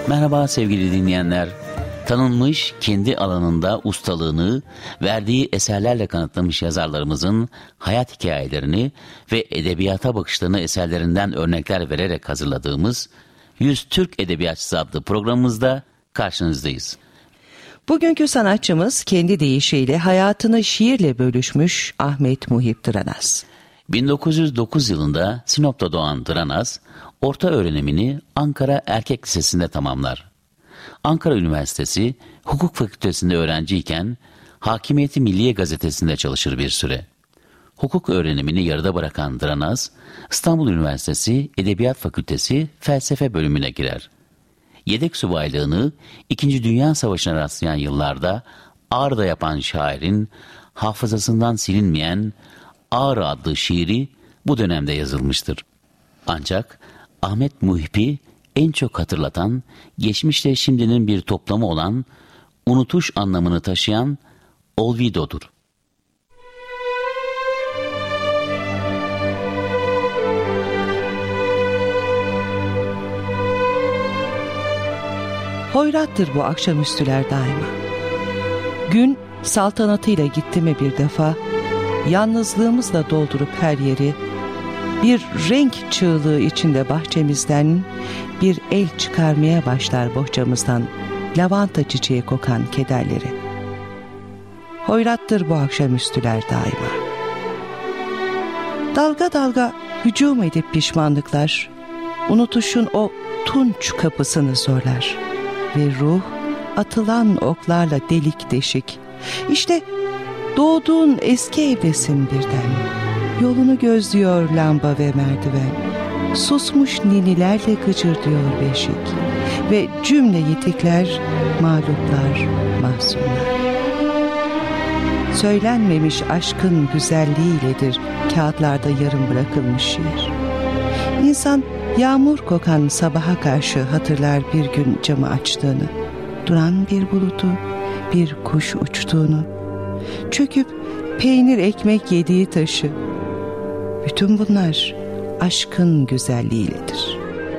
Merhaba sevgili dinleyenler. Tanınmış, kendi alanında ustalığını verdiği eserlerle kanıtlamış yazarlarımızın hayat hikayelerini ve edebiyata bakışlarını eserlerinden örnekler vererek hazırladığımız 100 Türk Edebiyatçısı adlı programımızda karşınızdayız. Bugünkü sanatçımız kendi deyişiyle hayatını şiirle bölüşmüş Ahmet Muhip Dıranaz. 1909 yılında Sinop'ta doğan Dıranaz, orta öğrenimini Ankara Erkek Lisesi'nde tamamlar. Ankara Üniversitesi Hukuk Fakültesi'nde öğrenciyken Hakimiyeti Milliye Gazetesi'nde çalışır bir süre. Hukuk öğrenimini yarıda bırakan Dıranaz, İstanbul Üniversitesi Edebiyat Fakültesi Felsefe bölümüne girer. Yedek subaylığını 2. Dünya Savaşı'na rastlayan yıllarda Ağrı'da yapan şairin hafızasından silinmeyen Ağrı adlı şiiri bu dönemde yazılmıştır. Ancak Ahmet Muhip'i en çok hatırlatan, geçmişle şimdinin bir toplamı olan, unutuş anlamını taşıyan Olvido'dur. Hoyrattır bu akşamüstüler daima. Gün saltanatıyla gitti mi bir defa, yalnızlığımızla doldurup her yeri, bir renk çığlığı içinde bahçemizden bir el çıkarmaya başlar bohçamızdan lavanta çiçeği kokan kederleri. Hoyrattır bu akşamüstüler daima. Dalga dalga hücum edip pişmanlıklar, unutuşun o tunç kapısını zorlar ve ruh atılan oklarla delik deşik. İşte doğduğun eski evdesin birden. Yolunu gözlüyor lamba ve merdiven. Susmuş ninilerle gıcırdıyor beşik. Ve cümle yitikler, mağluplar, mahzunlar. Söylenmemiş aşkın güzelliğiyledir kağıtlarda yarım bırakılmış şiir. İnsan yağmur kokan sabaha karşı hatırlar bir gün camı açtığını, duran bir bulutu, bir kuş uçtuğunu, çöküp peynir ekmek yediği taşı. Bütün bunlar aşkın güzelliğiyledir.